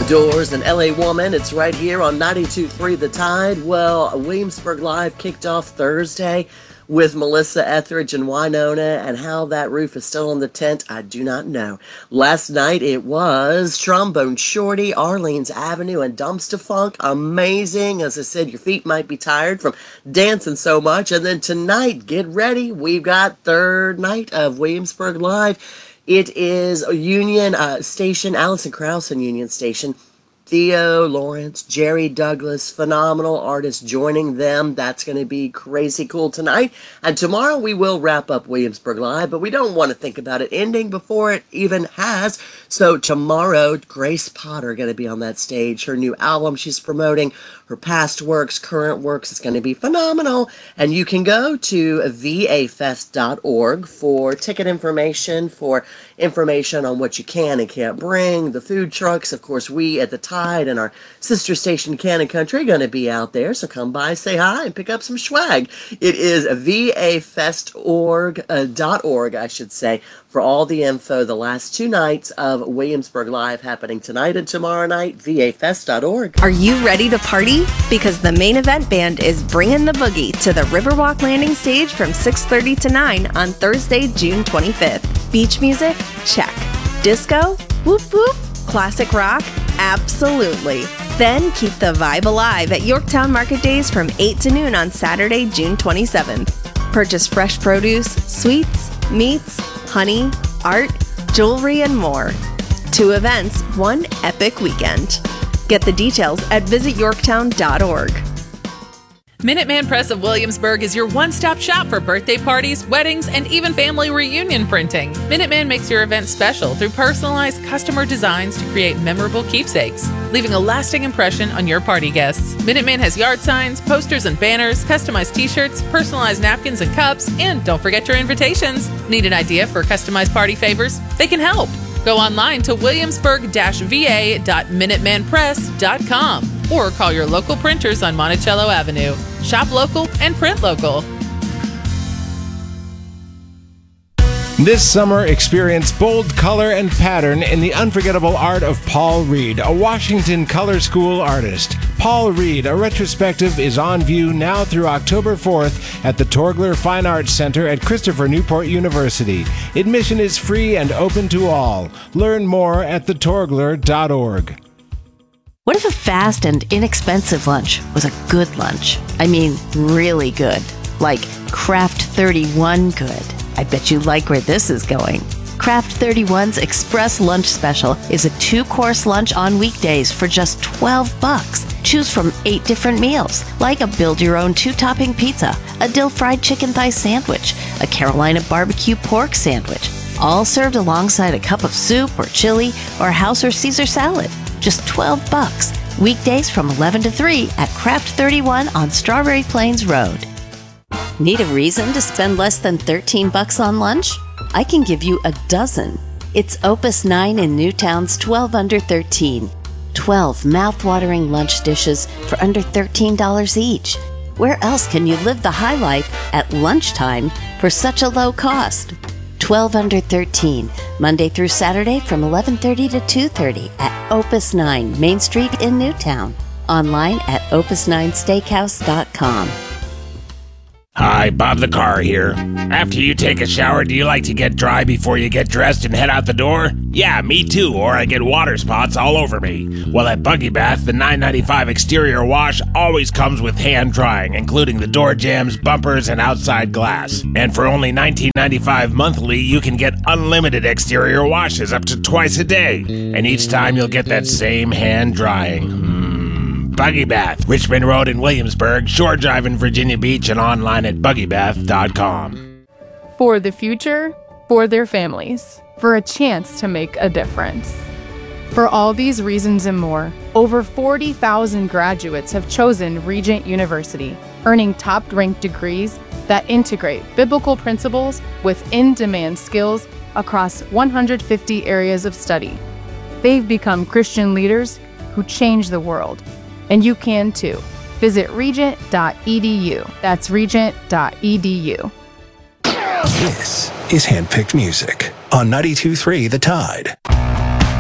Doors and LA Woman. It's right here on 92.3 The Tide. Well, Williamsburg Live kicked off Thursday with Melissa Etheridge and Wynonna, and how that roof is still on the tent, I do not know. Last night it was Trombone Shorty, Arlene's Avenue, and Dumpster Funk. Amazing. As I said, your feet might be tired from dancing so much. And then tonight, get ready. We've got third night of Williamsburg Live. It is a Union Station, Alison Krauss and Union Station. Theo Lawrence, Jerry Douglas, phenomenal artists joining them. That's going to be crazy cool tonight. And tomorrow we will wrap up Williamsburg Live, but we don't want to think about it ending before it even has. So tomorrow, Grace Potter going to be on that stage. Her new album she's promoting, her past works, current works. It's going to be phenomenal. And you can go to vafest.org for ticket information, for information on what you can and can't bring, the food trucks. Of course, we at the Tide and our sister station Cannon Country are going to be out there, so come by, say hi, and pick up some swag. It is vafest.org, I should say, for all the info. The last two nights of Williamsburg Live happening tonight and tomorrow night, vafest.org. Are you ready to party? Because the main event band is bringing the boogie to the Riverwalk Landing Stage from 6:30 to 9 on Thursday, June 25th. Beach music? Check. Disco? Whoop whoop. Classic rock? Absolutely. Then keep the vibe alive at Yorktown Market Days from 8 to noon on Saturday, June 27th. Purchase fresh produce, sweets, meats, honey, art, jewelry, and more. 2 events, 1 epic weekend. Get the details at visityorktown.org. Minuteman Press of Williamsburg is your one-stop shop for birthday parties, weddings, and even family reunion printing. Minuteman makes your event special through personalized customer designs to create memorable keepsakes, leaving a lasting impression on your party guests. Minuteman has yard signs, posters and banners, customized t-shirts, personalized napkins and cups, and don't forget your invitations. Need an idea for customized party favors? They can help. Go online to williamsburg-va.minutemanpress.com or call your local printers on Monticello Avenue. Shop local and print local. This summer, experience bold color and pattern in the unforgettable art of Paul Reed, a Washington Color School artist. Paul Reed, a retrospective, is on view now through October 4th at the Torgler Fine Arts Center at Christopher Newport University. Admission is free and open to all. Learn more at thetorgler.org. What if a fast and inexpensive lunch was a good lunch? I mean, really good. Like Craft 31 good. I bet you like where this is going. Craft 31's Express Lunch Special is a 2-course lunch on weekdays for just $12. Choose from 8 different meals, like a build-your-own 2-topping pizza, a dill fried chicken thigh sandwich, a Carolina barbecue pork sandwich, all served alongside a cup of soup or chili or house or Caesar salad. Just $12. Weekdays from 11 to 3 at Craft 31 on Strawberry Plains Road. Need a reason to spend less than $13 on lunch? I can give you a dozen. It's Opus 9 in Newtown's 12 Under 13. 12 mouth-watering lunch dishes for under $13 each. Where else can you live the high life at lunchtime for such a low cost? 12 Under 13, Monday through Saturday from 11:30 to 2:30 at Opus 9, Main Street in Newtown. Online at opus9steakhouse.com. Hi, Bob the Car here. After you take a shower, do you like to get dry before you get dressed and head out the door? Yeah, me too, or I get water spots all over me. Well, at Buggy Bath, the $9.95 exterior wash always comes with hand drying, including the door jambs, bumpers, and outside glass. And for only $19.95 monthly, you can get unlimited exterior washes up to twice a day. And each time you'll get that same hand drying. Buggy Bath, Richmond Road in Williamsburg, Shore Drive in Virginia Beach, and online at buggybath.com. For the future, for their families, for a chance to make a difference. For all these reasons and more, over 40,000 graduates have chosen Regent University, earning top-ranked degrees that integrate biblical principles with in-demand skills across 150 areas of study. They've become Christian leaders who change the world. And you can too. Visit regent.edu. That's regent.edu. This is Handpicked Music on 92.3 The Tide.